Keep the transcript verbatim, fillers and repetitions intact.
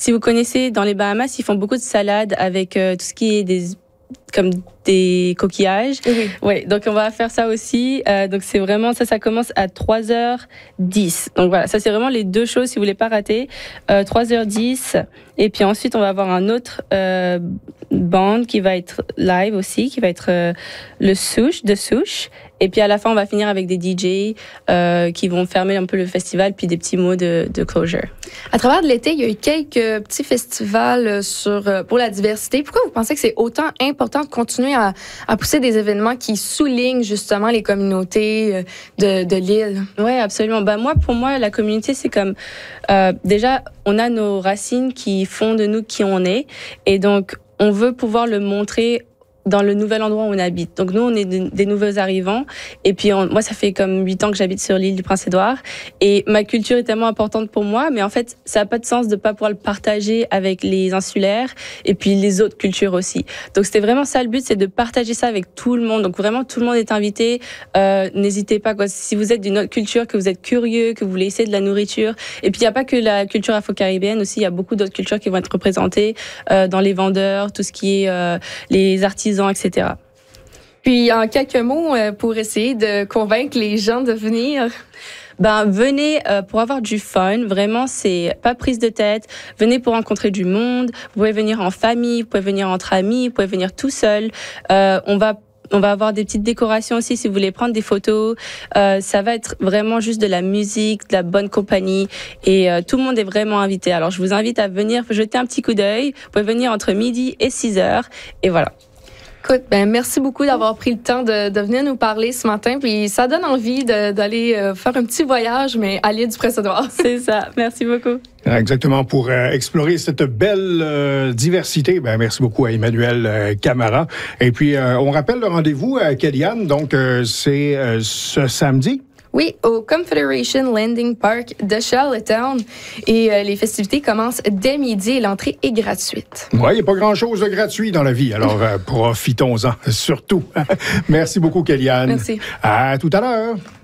si vous connaissez, dans les Bahamas, ils font beaucoup de salades avec euh, tout ce qui est des comme des coquillages. Oui. Ouais, donc on va faire ça aussi. Euh, donc c'est vraiment ça, ça commence à trois heures dix. Donc voilà, ça c'est vraiment les deux choses si vous voulez pas rater. Euh, trois heures dix. Et puis ensuite on va avoir un autre euh, band qui va être live aussi, qui va être euh, le Souche de Souche. Et puis à la fin on va finir avec des D J euh, qui vont fermer un peu le festival, puis des petits mots de, de closure. À travers de l'été, il y a eu quelques petits festivals sur, pour la diversité. Pourquoi vous pensez que c'est autant important de continuer à, à pousser des événements qui soulignent justement les communautés de, de l'île? Oui, absolument. Bah, moi, pour moi, la communauté, c'est comme... Euh, déjà, on a nos racines qui font de nous qui on est. Et donc, on veut pouvoir le montrer dans le nouvel endroit où on habite. Donc nous, on est de, des nouveaux arrivants. Et puis on, moi, ça fait comme huit ans que j'habite sur l'île du Prince-Édouard. Et ma culture est tellement importante pour moi, mais en fait, ça n'a pas de sens de ne pas pouvoir le partager avec les insulaires et puis les autres cultures aussi. Donc c'était vraiment ça le but, c'est de partager ça avec tout le monde. Donc vraiment, tout le monde est invité. Euh, n'hésitez pas, quoi. Si vous êtes d'une autre culture, que vous êtes curieux, que vous voulez essayer de la nourriture. Et puis il n'y a pas que la culture afro-caribéenne aussi, il y a beaucoup d'autres cultures qui vont être représentées euh, dans les vendeurs, tout ce qui est euh, les artisans, et cetera. Puis, en quelques mots, euh, pour essayer de convaincre les gens de venir... Ben, venez euh, pour avoir du fun. Vraiment, c'est pas prise de tête. Venez pour rencontrer du monde. Vous pouvez venir en famille, vous pouvez venir entre amis, vous pouvez venir tout seul. Euh, on va On va avoir des petites décorations aussi si vous voulez prendre des photos. Euh, ça va être vraiment juste de la musique, de la bonne compagnie et euh, tout le monde est vraiment invité. Alors, je vous invite à venir jeter un petit coup d'œil. Vous pouvez venir entre midi et six heures et voilà. Écoute, ben, merci beaucoup d'avoir pris le temps de, de venir nous parler ce matin. Puis ça donne envie de, d'aller euh, faire un petit voyage, mais à l'île du Prince-Édouard. C'est ça. Merci beaucoup. Exactement, pour euh, explorer cette belle euh, diversité. Ben, merci beaucoup à Emmanuel euh, Camara. Et puis, euh, on rappelle le rendez-vous à Kellyanne. Donc, euh, c'est euh, ce samedi. Oui, au Confederation Landing Park de Charlottetown. Et euh, les festivités commencent dès midi et l'entrée est gratuite. Oui, il n'y a pas grand-chose de gratuit dans la vie, alors euh, profitons-en surtout. Merci beaucoup, Kellyanne. Merci. À tout à l'heure.